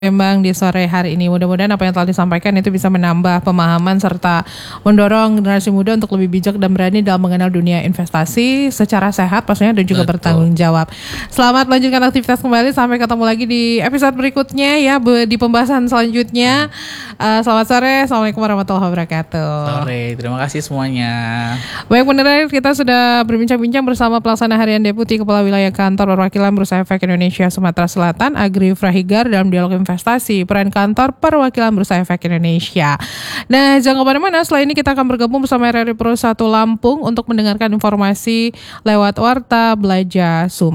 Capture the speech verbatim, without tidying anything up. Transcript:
Memang di sore hari ini mudah-mudahan apa yang telah disampaikan itu bisa menambah pemahaman serta mendorong generasi muda untuk lebih bijak dan berani dalam mengenal dunia investasi secara sehat pastinya dan juga Betul. bertanggung jawab. Selamat melanjutkan aktivitas kembali, sampai ketemu lagi di episode berikutnya ya di pembahasan selanjutnya. Uh, selamat sore, assalamualaikum warahmatullahi wabarakatuh. Sore, terima kasih semuanya. Baik pendengar, kita sudah berbincang-bincang bersama pelaksana harian Deputi Kepala Wilayah Kantor Perwakilan Bursa Efek Indonesia Sumatera Selatan, Agri Frahigar, dalam dialog investasi peran kantor perwakilan Bursa Efek Indonesia. Nah, jangan kemana-mana, setelah ini kita akan bergabung bersama R R I Pro satu Lampung untuk mendengarkan informasi lewat Warta Belajar Sumber.